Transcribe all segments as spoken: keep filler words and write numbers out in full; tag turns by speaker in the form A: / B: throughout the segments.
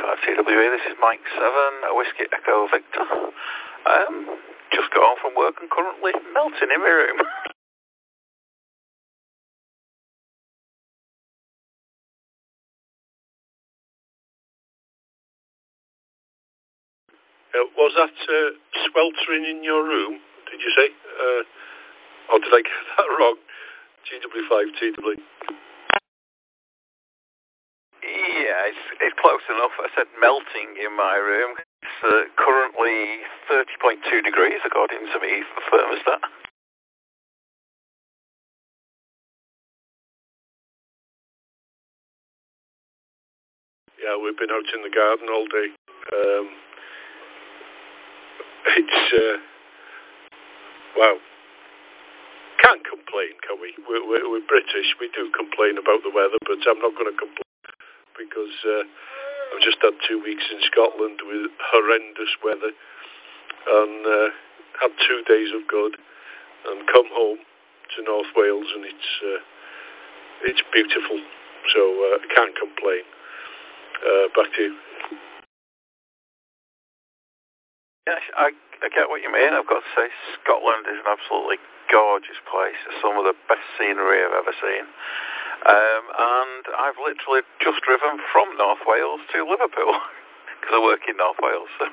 A: five T W A, this is Mike seven, a Whiskey Echo Victor. Um, just got home from work and currently melting in my room.
B: Uh, was that uh, sweltering in your room, did you say? Uh, or did I get that wrong? G W five T W.
A: Yeah, it's, it's close enough. I said melting in my room. It's uh, currently thirty point two degrees according to me, the thermostat.
B: Yeah, we've been out in the garden all day. Um, it's, uh, wow. Can't complain, can we? We're, we're, we're British, we do complain about the weather, but I'm not going to complain because uh, I've just had two weeks in Scotland with horrendous weather and uh, had two days of good and come home to North Wales and it's uh, it's beautiful, so uh, I can't complain. Uh, back to you.
A: Yeah, I, I get what you mean. I've got to say Scotland is an absolutely gorgeous place. It's some of the best scenery I've ever seen. Um, and I've literally just driven from North Wales to Liverpool because I work in North Wales. So.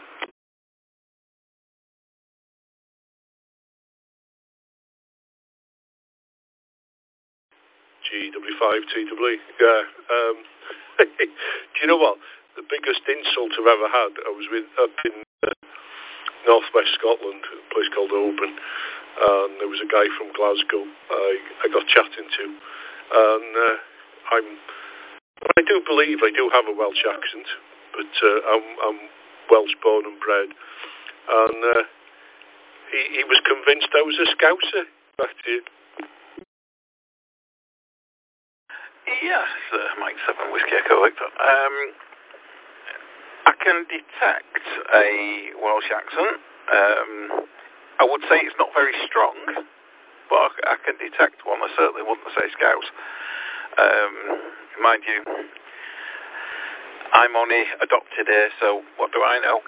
B: G W five T W. Yeah. Um, do you know what? The biggest insult I've ever had, I was with up in uh, northwest Scotland, a place called Oban, and there was a guy from Glasgow I, I got chatting to, and uh, I'm, I do believe I do have a Welsh accent, but uh, I'm, I'm Welsh born and bred, and uh, he, he was convinced I was a Scouser. Back to you.
A: Yes, uh, Mike seven, Whiskey Echo Victor. Um, I can detect a Welsh accent. Um, I would say it's not very strong, but I can detect one. I certainly wouldn't say Scouse. Um, mind you, I'm only adopted here, so what do I know?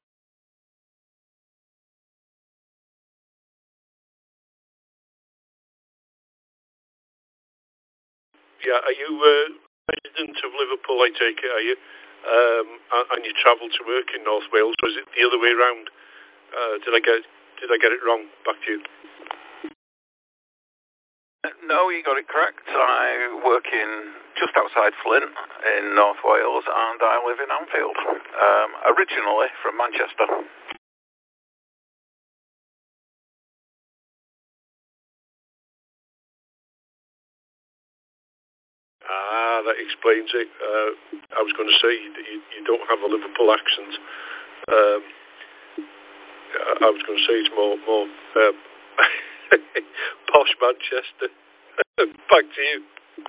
B: Yeah, are you uh, resident of Liverpool, I take it, are you? Um, and you travel to work in North Wales, or is it the other way around? Uh, did I get did I get it wrong? Back to you.
A: No, you got it correct. I work in just outside Flint in North Wales, and I live in Anfield. Um, originally from Manchester.
B: Ah, that explains it. Uh, I was going to say that you, you don't have a Liverpool accent. Um, I was going to say it's more more um, posh Manchester. Back to you.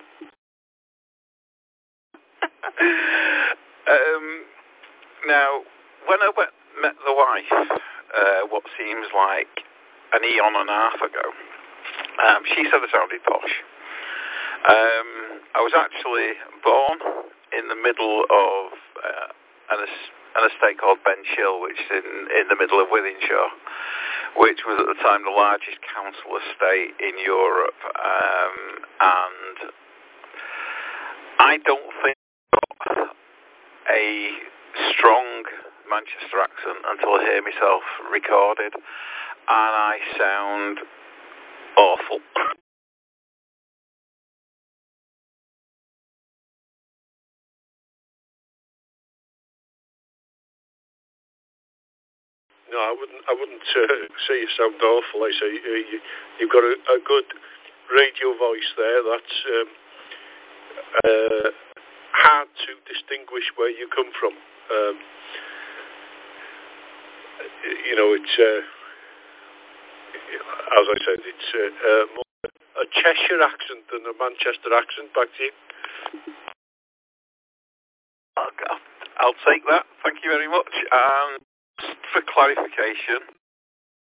A: um, now, when I went, met the wife, uh, what seems like an eon and a half ago, um, she said I sounded posh. Um, I was actually born in the middle of uh, an, an estate called Benchill, which is in, in the middle of Wythenshawe, which was at the time the largest council estate in Europe. Um, and I don't think I got a strong Manchester accent until I hear myself recorded, and I sound awful.
B: No, I wouldn't. I wouldn't uh, say you sound awful. I say uh, you, you've got a, a good radio voice there. That's um, uh, hard to distinguish where you come from. Um, you know, it's uh, as I said, it's uh, uh, more a Cheshire accent than a Manchester accent. Back to you.
A: I'll, I'll take that. Thank you very much. And for clarification,